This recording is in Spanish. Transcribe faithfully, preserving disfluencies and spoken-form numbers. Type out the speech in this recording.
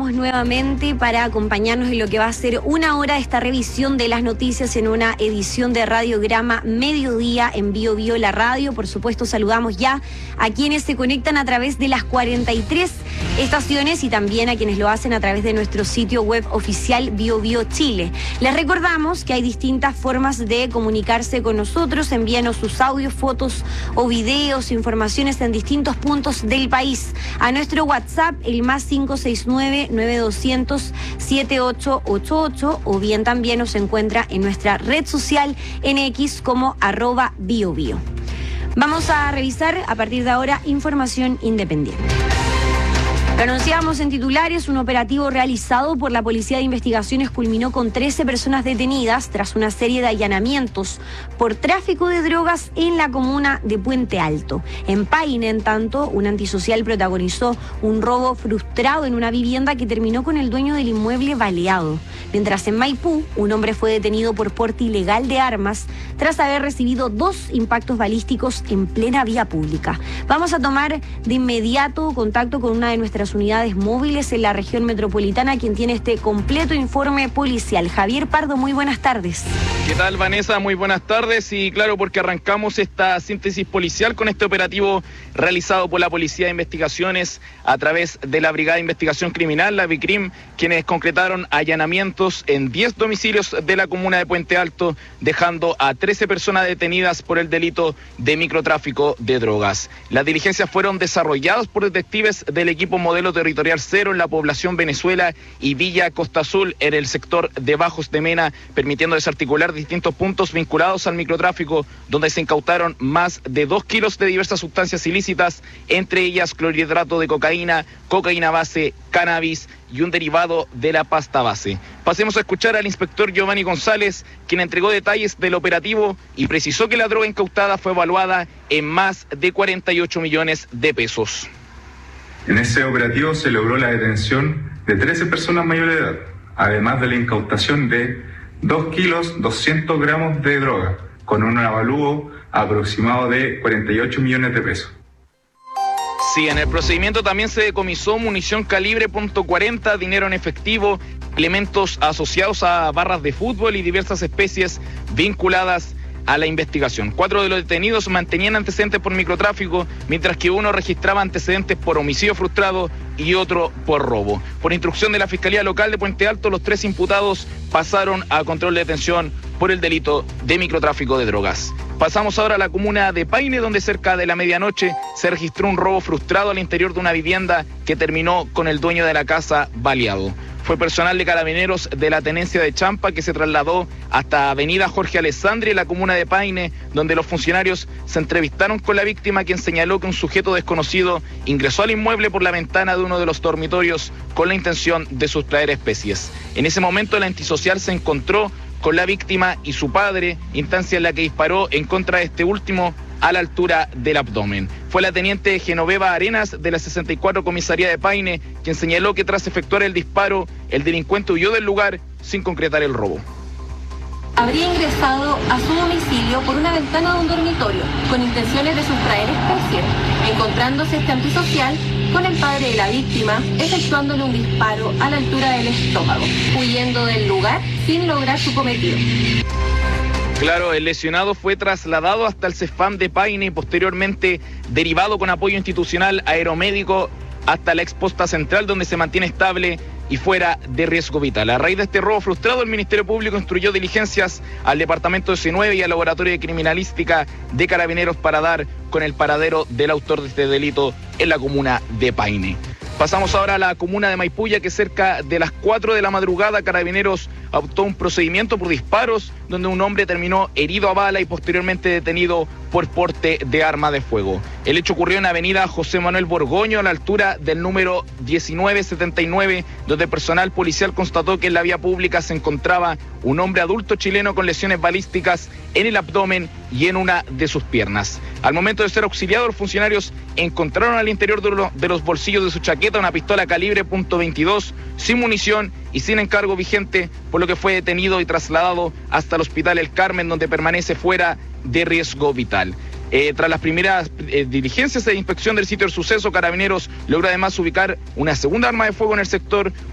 saludamos nuevamente para acompañarnos en lo que va a ser una hora de esta revisión de las noticias en una edición de Radiograma Mediodía en Bio Bio la Radio. Por supuesto, saludamos ya a quienes se conectan a través de las cuarenta y tres estaciones y también a quienes lo hacen a través de nuestro sitio web oficial Bio Bio Chile. Les recordamos que hay distintas formas de comunicarse con nosotros. Envíanos sus audios, fotos o videos, informaciones en distintos puntos del país a nuestro WhatsApp, el más cinco seis nueve, nueve dos cero cero, siete ocho ocho ocho, o bien también nos encuentra en nuestra red social en X como arroba Bio Bio. Vamos a revisar a partir de ahora información independiente. Lo anunciamos en titulares, un operativo realizado por la Policía de Investigaciones culminó con trece personas detenidas tras una serie de allanamientos por tráfico de drogas en la comuna de Puente Alto. En Paine, en tanto, un antisocial protagonizó un robo frustrado en una vivienda que terminó con el dueño del inmueble baleado. Mientras en Maipú, un hombre fue detenido por porte ilegal de armas tras haber recibido dos impactos balísticos en plena vía pública. Vamos a tomar de inmediato contacto con una de nuestras unidades móviles en la región metropolitana, quien tiene este completo informe policial. Javier Pardo, muy buenas tardes. ¿Qué tal, Vanessa? Muy buenas tardes. Y claro, porque arrancamos esta síntesis policial con este operativo realizado por la Policía de Investigaciones a través de la Brigada de Investigación Criminal, la BICRIM, quienes concretaron allanamientos en diez domicilios de la comuna de Puente Alto, dejando a trece personas detenidas por el delito de microtráfico de drogas. Las diligencias fueron desarrolladas por detectives del equipo Modelo Territorial Cero en la población Venezuela y Villa Costa Azul en el sector de Bajos de Mena, permitiendo desarticular distintos puntos vinculados al microtráfico, donde se incautaron más de dos kilos de diversas sustancias ilícitas, entre ellas clorhidrato de cocaína, cocaína base, cannabis y un derivado de la pasta base. Pasemos a escuchar al inspector Giovanni González, quien entregó detalles del operativo y precisó que la droga incautada fue evaluada en más de cuarenta y ocho millones de pesos. En ese operativo se logró la detención de trece personas mayores de edad, además de la incautación de dos kilos doscientos gramos de droga, con un avalúo aproximado de cuarenta y ocho millones de pesos. Sí, en el procedimiento también se decomisó munición calibre punto cuarenta, dinero en efectivo, elementos asociados a barras de fútbol y diversas especies vinculadas a la investigación. Cuatro de los detenidos mantenían antecedentes por microtráfico, mientras que uno registraba antecedentes por homicidio frustrado y otro por robo. Por instrucción de la Fiscalía Local de Puente Alto, los tres imputados pasaron a control de detención por el delito de microtráfico de drogas. Pasamos ahora a la comuna de Paine, donde cerca de la medianoche se registró un robo frustrado al interior de una vivienda que terminó con el dueño de la casa baleado. Fue personal de Carabineros de la Tenencia de Champa que se trasladó hasta Avenida Jorge Alessandri en la comuna de Paine, donde los funcionarios se entrevistaron con la víctima, quien señaló que un sujeto desconocido ingresó al inmueble por la ventana de uno de los dormitorios con la intención de sustraer especies. En ese momento el antisocial se encontró con la víctima y su padre, instancia en la que disparó en contra de este último a la altura del abdomen. Fue la teniente Genoveva Arenas de la sesenta y cuatro Comisaría de Paine quien señaló que tras efectuar el disparo, el delincuente huyó del lugar sin concretar el robo. Habría ingresado a su domicilio por una ventana de un dormitorio con intenciones de sustraer especies, encontrándose este antisocial con el padre de la víctima, efectuándole un disparo a la altura del estómago, huyendo del lugar sin lograr su cometido. Claro, el lesionado fue trasladado hasta el CEFAM de Paine y posteriormente derivado con apoyo institucional aeromédico hasta la exposta central, donde se mantiene estable y fuera de riesgo vital. A raíz de este robo frustrado, el Ministerio Público instruyó diligencias al Departamento de C nueve y al Laboratorio de Criminalística de Carabineros para dar con el paradero del autor de este delito en la comuna de Paine. Pasamos ahora a la comuna de Maipú, que cerca de las cuatro de la madrugada Carabineros adoptó un procedimiento por disparos donde un hombre terminó herido a bala y posteriormente detenido por porte de arma de fuego. El hecho ocurrió en avenida José Manuel Borgoño, a la altura del número diecinueve setenta y nueve, donde personal policial constató que en la vía pública se encontraba un hombre adulto chileno con lesiones balísticas en el abdomen y en una de sus piernas. Al momento de ser auxiliados, los funcionarios encontraron al interior de, lo, de los bolsillos de su chaqueta una pistola calibre punto veintidós sin munición y sin encargo vigente, por lo que fue detenido y trasladado hasta el Hospital El Carmen, donde permanece fuera de riesgo vital. Eh, tras las primeras eh, diligencias de inspección del sitio del suceso, Carabineros logra además ubicar una segunda arma de fuego en el sector,